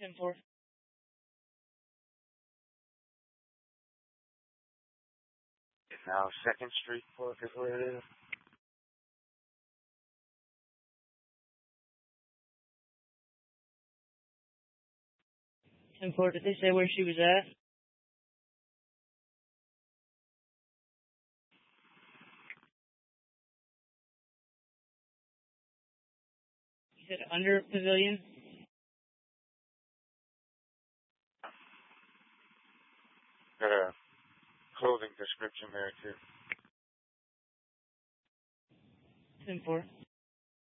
10-4. Now 2nd Street Park is where it is. 10-4, did they say where she was at? You said under Pavilion? Got a clothing description there too. 10-4.